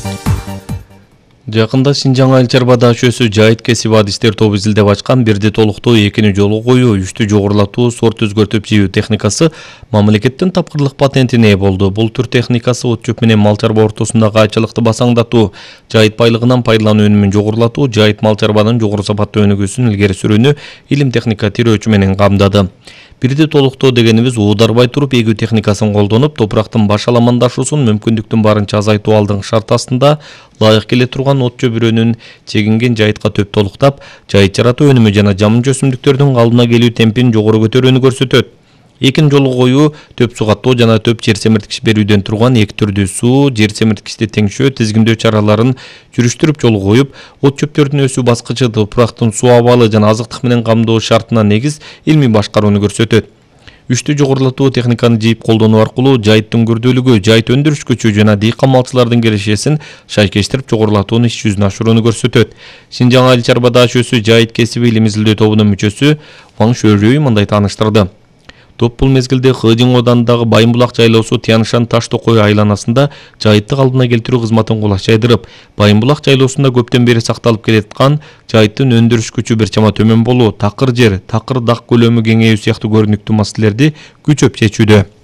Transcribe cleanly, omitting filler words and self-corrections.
Жакында Синжаң айыл чарба даашөсү жайыт кесип адистер тобу изилдеп ачкан бирди толуктуу экини жолу коюу, үчтү жогорулатуу, сорт өзгөртүп жийүү техникасы мамлекеттин тапкырлык патентине ээ болду. Бул түр техникасы от чөп менен мал чарба ортосундагы айчылыкты басаңдатуу, жайыт байлыгынан пайдалануу өнүмүн жогорулатуу, жайыт мал чарбанын жогору сапаттуу өнүгүүсүн илгери сүрүүнү илим техника тирөөчү менен камдады. Бирди толуктоо дегенибиз уударбай туруп эгүү техникасын колдонуп, топурактын баш аламандашуусун мүмкүндүктүн барынча азайтуу алдыңкы шарт астында ылайык келе турган от чөбүрөнүн чегинген жайытка төп толуктап, жайыт жаратуу өнүмү жана жамынча өсүмдүктөрдүн калыбына келүү темпин жогору көтөрүүнү көрсөтөт. Экин жолу коюу төп суу каттоо жана төп жер семирткич берүүдөн турган эки түрдүү суу, жер семирткичти теңшөө, тизгиндөө чараларын жүрүштүрүп жолу коюп, от чөптөрдүн өсүү баскычы, топурактын суу абалы жана азыктык менен камдоо шартына негиз илмий башкарууну көрсөтөт. Үчтү жогорулатуу техниканы жийип колдонуу аркылуу жайыттын күрдүүлүгү, жайыт өндүрүш күчү жана дыйкан малчылардын келишесин шайкештирип жогорулатууну иш жүзүнө ашырууну көрсөтөт. Синжаң айыл чарба даашөсү жайыт кесиби илим изилдөө тобунун мүчөсү Ваң Шөрөй мындай тааныштырды. Топ бул мезгилде Хыжың оданындагы Байымбулак жайлоосу Тянышан Таш Токой айланасында жайытты калыбына келтирүү кызматын кулаш жайдырып, Байымбулак жайлоосунда көптөн бери сакталып келаткан жайыттын өндүрүш күчү бир чама төмөн болуу, такыр жер, такыр дак көлөмү кеңейүү сыяктуу көрүнүктүү маселелерди күчөп чечүүдө.